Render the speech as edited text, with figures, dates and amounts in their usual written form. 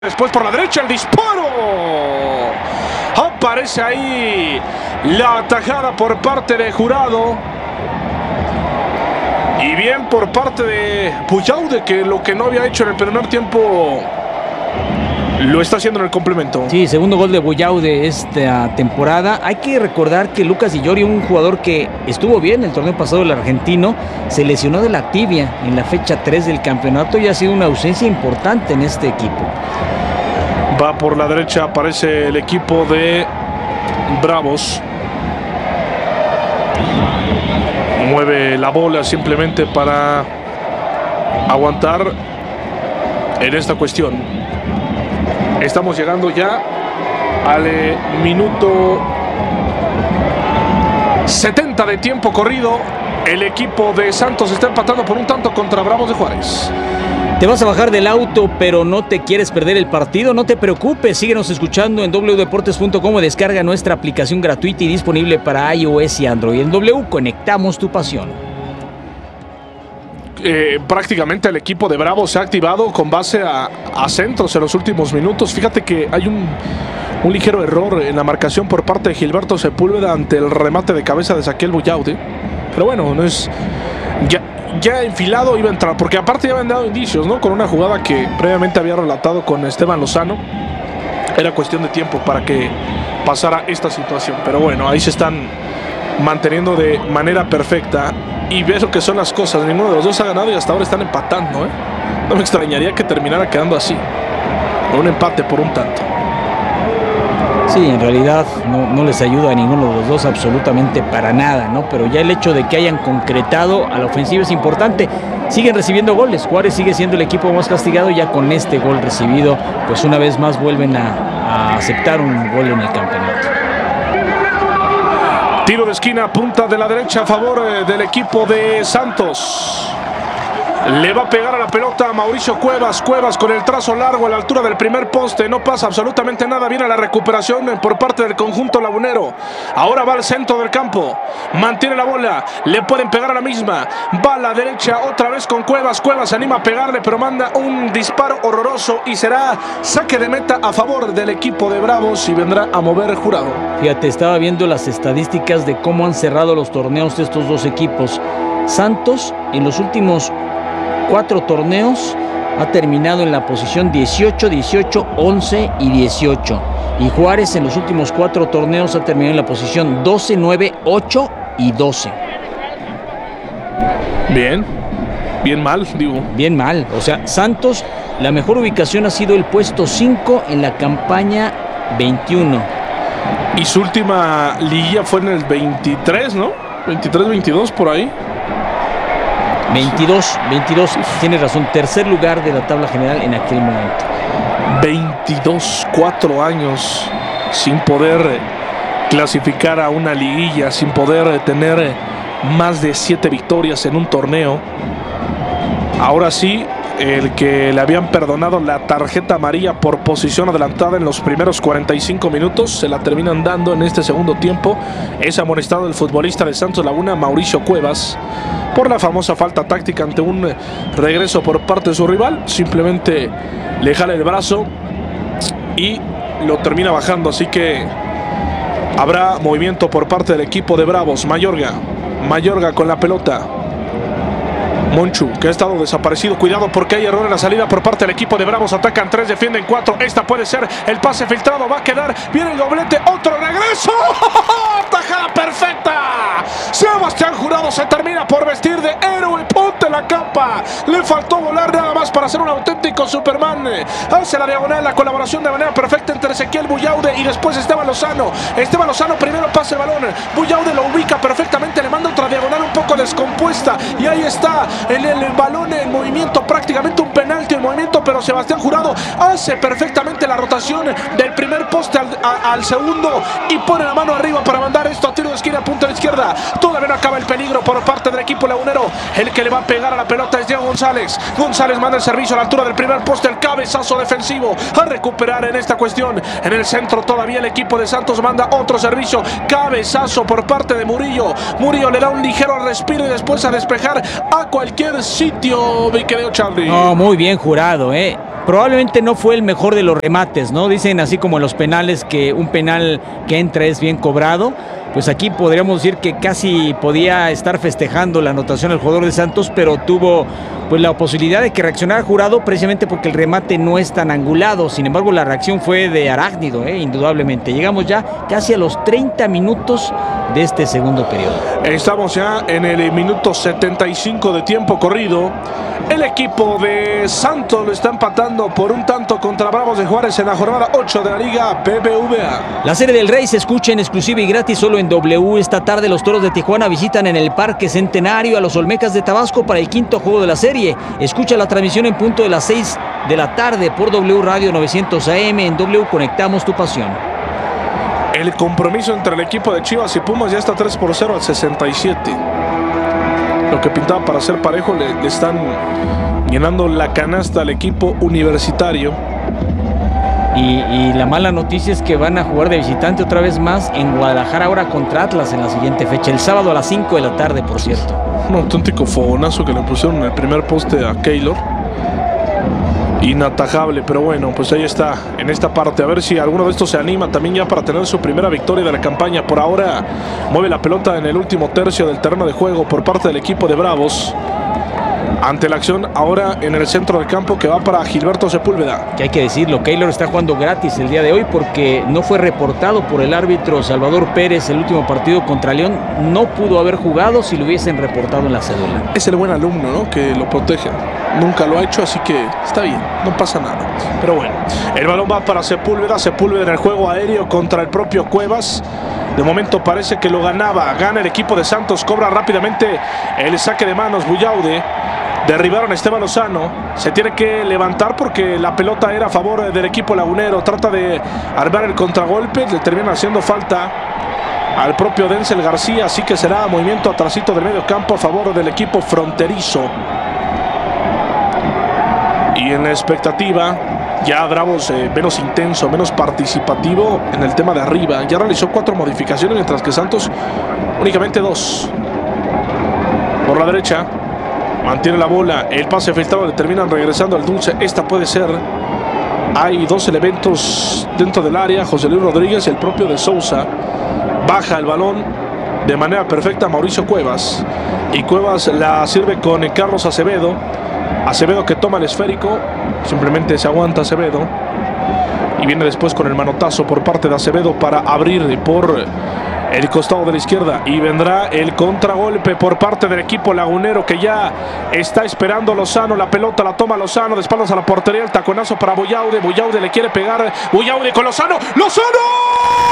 Después por la derecha el disparo. Aparece ahí la atajada por parte de Jurado. Y bien por parte de Buyaude, que lo que no había hecho en el primer tiempo lo está haciendo en el complemento. Sí, segundo gol de Buyaude esta temporada. Hay que recordar que Lucas Di Llori, un jugador que estuvo bien el torneo pasado, el argentino, se lesionó de la tibia en la fecha 3 del campeonato y ha sido una ausencia importante en este equipo. Va por la derecha, aparece el equipo de Bravos. Mueve la bola simplemente para aguantar en esta cuestión. Estamos llegando ya al minuto 70 de tiempo corrido. El equipo de Santos está empatando por un tanto contra Bravos de Juárez. Te vas a bajar del auto, pero no te quieres perder el partido. No te preocupes, síguenos escuchando en wdeportes.com o descarga nuestra aplicación gratuita y disponible para iOS y Android. En W conectamos tu pasión. Prácticamente el equipo de Bravos se ha activado con base a centros en los últimos minutos. Fíjate que hay un ligero error en la marcación por parte de Gilberto Sepúlveda ante el remate de cabeza de Saquiel Buyaude. Pero bueno, no es... Ya enfilado iba a entrar, porque aparte ya habían dado indicios, ¿no? Con una jugada que previamente había relatado con Esteban Lozano. Era cuestión de tiempo para que pasara esta situación. Pero bueno, ahí se están manteniendo de manera perfecta. Y ves lo que son las cosas. Ninguno de los dos ha ganado y hasta ahora están empatando, ¿eh? No me extrañaría que terminara quedando así, con un empate por un tanto. Sí, en realidad no les ayuda a ninguno de los dos absolutamente para nada, ¿no? Pero ya el hecho de que hayan concretado a la ofensiva es importante. Siguen recibiendo goles. Juárez sigue siendo el equipo más castigado. Ya con este gol recibido, pues una vez más vuelven a aceptar un gol en el campeonato. Tiro de esquina, punta de la derecha a favor del equipo de Santos. Le va a pegar a la pelota a Mauricio Cuevas. Cuevas con el trazo largo a la altura del primer poste. No pasa absolutamente nada. Viene la recuperación por parte del conjunto lagunero. Ahora va al centro del campo. Mantiene la bola. Le pueden pegar a la misma. Va a la derecha otra vez con Cuevas. Cuevas se anima a pegarle, pero manda un disparo horroroso y será saque de meta a favor del equipo de Bravos y vendrá a mover Jurado. Fíjate, estaba viendo las estadísticas de cómo han cerrado los torneos de estos dos equipos. Santos en los últimos 4 torneos ha terminado en la posición 18, 18, 11 y 18. Y Juárez en los últimos 4 torneos ha terminado en la posición 12, 9, 8 y 12. Bien mal, digo. Bien mal. O sea, Santos, la mejor ubicación ha sido el puesto 5 en la campaña 21. Y su última liguilla fue en el 23, ¿no? 23, 22 por ahí. 22, tienes razón, tercer lugar de la tabla general en aquel momento. 22, 4 años sin poder clasificar a una liguilla, sin poder tener más de 7 victorias en un torneo. Ahora sí, el que le habían perdonado la tarjeta amarilla por posición adelantada en los primeros 45 minutos, se la terminan dando en este segundo tiempo. Es amonestado el futbolista de Santos Laguna, Mauricio Cuevas, por la famosa falta táctica ante un regreso por parte de su rival. Simplemente le jala el brazo y lo termina bajando, así que habrá movimiento por parte del equipo de Bravos. Mayorga con la pelota. Monchu, que ha estado desaparecido. Cuidado porque hay error en la salida por parte del equipo de Bravos. Atacan 3, defienden 4. Esta puede ser el pase filtrado. Va a quedar. Viene el doblete. Otro regreso. Tajada perfecta. Sebastián Jurado se termina por vestir de héroe. Ponte la capa. Le faltó volar nada más para ser un auténtico Superman. Hace la diagonal. La colaboración de manera perfecta entre Ezequiel Buyaude y después Esteban Lozano. Esteban Lozano primero pasa el balón. Buyaude lo ubica perfectamente. Le manda otra diagonal un poco descompuesta. Y ahí está. El balón en movimiento, prácticamente un penalti en movimiento, pero Sebastián Jurado hace perfectamente la rotación del primer poste al segundo y pone la mano arriba para mandar esto a tiro de esquina, punta de izquierda. Todavía no acaba el peligro por parte del equipo lagunero. El que le va a pegar a la pelota es Diego González. González manda el servicio a la altura del primer poste, el cabezazo defensivo a recuperar en esta cuestión. En el centro todavía el equipo de Santos manda otro servicio, cabezazo por parte de Murillo. Murillo le da un ligero respiro y después a despejar a cualquier sitio, mi querido Charlie. No, muy bien Jurado, Probablemente no fue el mejor de los remates, ¿no? Dicen así como en los penales que un penal que entra es bien cobrado. Pues aquí podríamos decir que casi podía estar festejando la anotación el jugador de Santos, pero tuvo pues la posibilidad de que reaccionara Jurado precisamente porque el remate no es tan angulado. Sin embargo, la reacción fue de arácnido, indudablemente. Llegamos ya casi a los 30 minutos de este segundo periodo. Estamos ya en el minuto 75 de tiempo corrido. El equipo de Santos lo está empatando por un tanto contra Bravos de Juárez en la jornada 8 de la Liga BBVA. La Serie del Rey se escucha en exclusiva y gratis solo en W. Esta tarde los Toros de Tijuana visitan en el Parque Centenario a los Olmecas de Tabasco para el quinto juego de la serie. Escucha la transmisión en punto de las 6 de la tarde por W Radio 900 AM. En W conectamos tu pasión. El compromiso entre el equipo de Chivas y Pumas ya está 3-0 al 67. Lo que pintaba para ser parejo le están llenando la canasta al equipo universitario. Y la mala noticia es que van a jugar de visitante otra vez más en Guadalajara ahora contra Atlas en la siguiente fecha. El sábado a las 5 de la tarde, por cierto. Un auténtico fogonazo que le pusieron en el primer poste a Keylor. Inatajable, pero bueno, pues ahí está en esta parte. A ver si alguno de estos se anima también ya para tener su primera victoria de la campaña. Por ahora mueve la pelota en el último tercio del terreno de juego por parte del equipo de Bravos. Ante la acción ahora en el centro del campo que va para Gilberto Sepúlveda. Que hay que decirlo, Keylor está jugando gratis el día de hoy porque no fue reportado por el árbitro Salvador Pérez el último partido contra León. No pudo haber jugado si lo hubiesen reportado en la cédula. Es el buen alumno, ¿no? Que lo protege. Nunca lo ha hecho, así que está bien, no pasa nada. Pero bueno, el balón va para Sepúlveda. Sepúlveda en el juego aéreo contra el propio Cuevas. De momento parece que lo ganaba. Gana el equipo de Santos. Cobra rápidamente el saque de manos Buyaude. Derribaron a Esteban Lozano. Se tiene que levantar porque la pelota era a favor del equipo lagunero. Trata de armar el contragolpe. Le termina haciendo falta al propio Denzel García. Así que será movimiento atrasito del medio campo a favor del equipo fronterizo. Y en la expectativa, ya Bravos menos intenso, menos participativo en el tema de arriba. Ya realizó 4 modificaciones, mientras que Santos únicamente 2. Por la derecha, mantiene la bola, el pase filtrado, le terminan regresando al dulce. Esta puede ser. Hay 2 elementos dentro del área, José Luis Rodríguez y el propio de Sousa. Baja el balón de manera perfecta Mauricio Cuevas. Y Cuevas la sirve con Carlos Acevedo. Acevedo que toma el esférico, simplemente se aguanta Acevedo y viene después con el manotazo por parte de Acevedo para abrir por el costado de la izquierda y vendrá el contragolpe por parte del equipo lagunero que ya está esperando Lozano. La pelota la toma Lozano de espaldas a la portería, el taconazo para Buyaude. Buyaude le quiere pegar, Buyaude con Lozano. ¡Lozano!